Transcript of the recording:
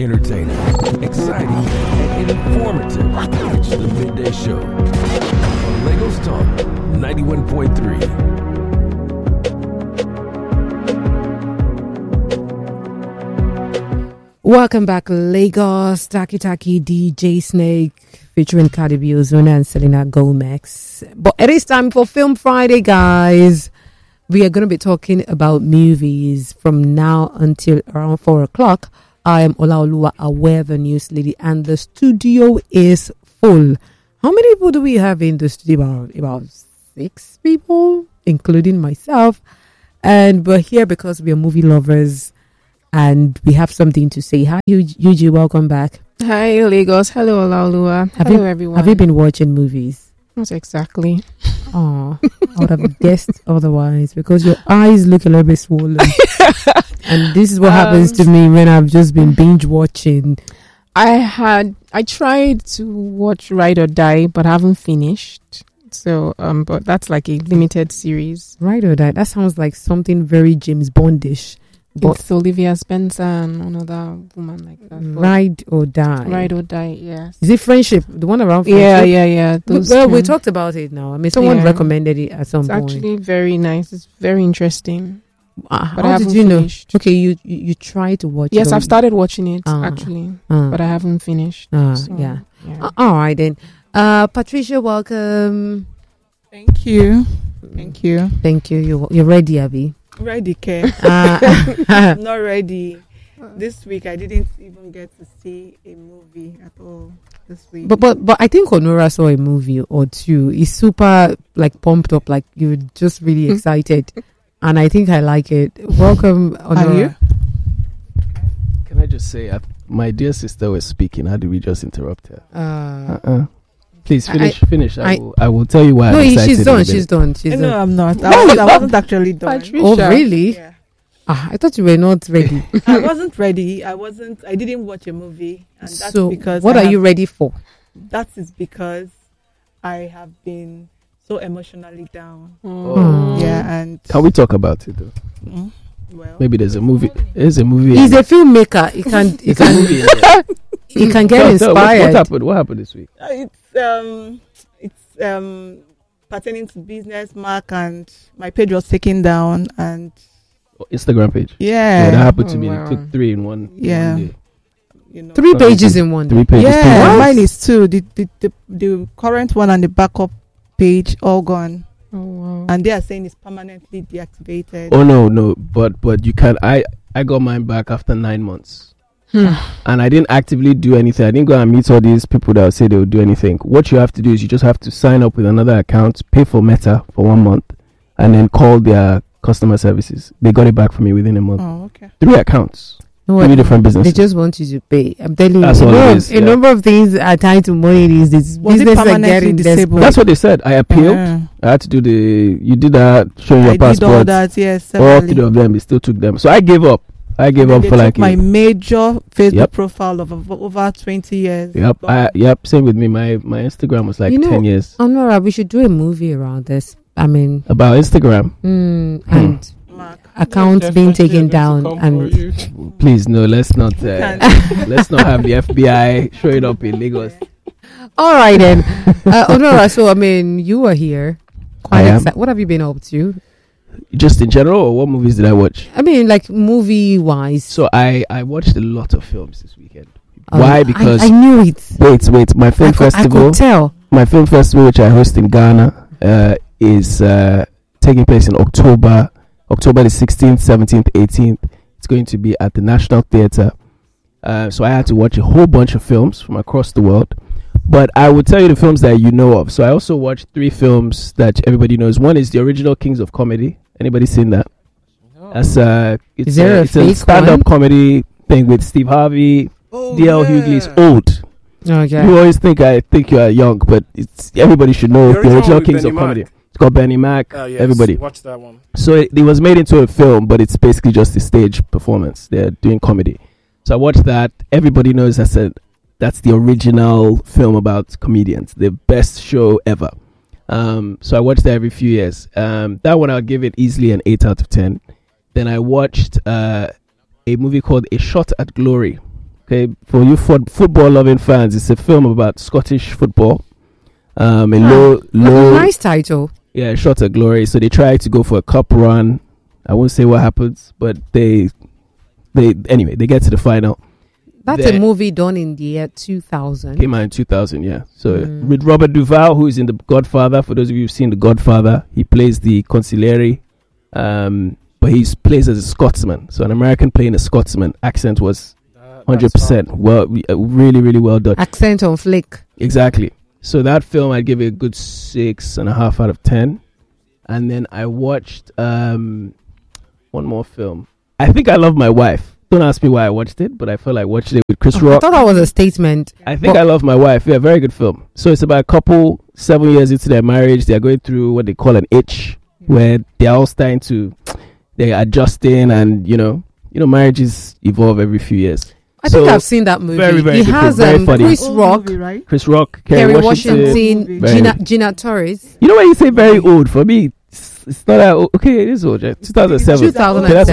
Entertaining, exciting, and informative. It's the Midday Show on Lagos Talk 91.3. Welcome back, Lagos. Taki Taki DJ Snake featuring Cardi B, Ozuna, and Selena Gomez. But it is time for Film Friday, guys. We are going to be talking about movies from now until around 4 o'clock. I am Olaoluwa Aware, the news lady, and the studio is full. How many people do we have in the studio? About 6 people, including myself. And we're here because we are movie lovers. And we have something to say. Hi, Yuji, welcome back. Hi, Lagos. Hello, Olaoluwa. Hello, everyone. Have you been watching movies? Not exactly. Oh, I would have guessed otherwise because your eyes look a little bit swollen. And this is what happens to me when I've just been binge watching. I tried to watch Ride or Die, but I haven't finished. So, but that's like a limited series. Ride or Die? That sounds like something very James Bondish. But it's Olivia Spencer and another woman like that. Ride or Die. Ride or Die, yes. Is it Friendship? The one around Friendship? Yeah. Well, we talked about it now. I mean, someone recommended it at some point. It's actually very nice. It's very interesting. But how did you finished. Know? Okay, you tried to watch it. Yes, I've started watching it, actually. But I haven't finished. Yeah. All right, then. Patricia, welcome. Thank you. You're ready, Abby? Ready, K. Not ready. This week I didn't even get to see a movie at all this week. But I think Honora saw a movie or two. He's super like pumped up, like you're just really excited. And I think I like it. Welcome, Honora. Are you? Can I just say, my dear sister was speaking. How did we just interrupt her? Please finish. I will tell you why. No, I'm excited. She's done. No, I'm not. I wasn't actually done. Patricia. Oh, really? Yeah. I thought you were not ready. I wasn't ready. I didn't watch a movie, and that's so because. What are you ready for? That is because I have been so emotionally down. Oh. Yeah, and can we talk about it though? Well, maybe there's a movie. There's a movie. He's a filmmaker. He can get inspired. What happened this week? It's pertaining to business, Mark, and my page was taken down, and Instagram page. Yeah, that happened to me. It took 3 in one. Yeah, one day. You know, 3 pages in one. 3 pages. Yeah, mine is 2. The current one and the backup page all gone. Oh wow! And they are saying it's permanently deactivated. Oh no! But you can. I got mine back after 9 months. And I didn't actively do anything. I didn't go and meet all these people that would say they would do anything. What you have to do is you just have to sign up with another account, pay for Meta for 1 month, and then call their customer services. They got it back for me within a month. Oh, okay. 3 accounts. No, 3 different businesses. They just want you to pay. I'm telling That's you. all it is, A number of things are tied to money. This business are getting disabled. That's what they said. I appealed. I had to do you did that, show your passport. I did all that, yes. All 3 of them, it still took them. So I gave up. I gave up for like my major Facebook profile of over 20 years. Yep. Same with me. My Instagram was like 10 years. Honora, we should do a movie around this. I mean, about Instagram and accounts being taken down. And please, no, let's not have the FBI showing up in Lagos. All right then, Honora. So I mean, you were here. Quite excited. What have you been up to? Just in general, or what movies did I watch? I mean, like movie-wise. So I watched a lot of films this weekend. Why? Because I knew it. Wait. My film festival. I could tell. My film festival, which I host in Ghana, is taking place in October the 16th, 17th, 18th. It's going to be at the National Theatre. So I had to watch a whole bunch of films from across the world. But I will tell you the films that you know of. So I also watched 3 films that everybody knows. One is the original Kings of Comedy. Anybody seen that? No. It's a stand-up comedy thing with Steve Harvey. D.L. Hughley is old. Okay. You always think you are young, but everybody should know the original Kings of Comedy. It's called Bernie Mac. Yes, everybody watch that one. So it was made into a film, but it's basically just a stage performance. They're doing comedy. So I watched that. Everybody knows that's the original film about comedians, the best show ever. So I watched that every few years. That one I'll give it easily an 8 out of 10. Then I watched a movie called A Shot at Glory Okay, for you football loving fans, it's a film about Scottish football. Nice title. Yeah, Shot at Glory. So they try to go for a cup run. I won't say what happens, but they get to the final. That's a movie done in the year 2000. Came out in 2000, yeah. So with Robert Duvall, who is in The Godfather. For those of you who've seen The Godfather, he plays the consigliere, but he plays as a Scotsman. So an American playing a Scotsman, accent was 100%. Well, really, really well done. Accent on flick. Exactly. So that film, I'd give it a good 6.5 out of 10. And then I watched one more film. I think I Love My Wife. Don't ask me why I watched it, but I felt like watching it with Chris Rock. I thought that was a statement. I think I Love My Wife. Yeah, very good film. So it's about a couple 7 years into their marriage. They're going through what they call an itch, where they're all starting to, they're adjusting, and marriages evolve every few years. I think I've seen that movie. Very, very It good has film, very funny. Chris Rock, Movie, right? Chris Rock, Kerry Washington. Washington, Gina Torres. You know when you say very old, for me, it's not that old. Okay, it is old. 2007. 2007. Okay, that's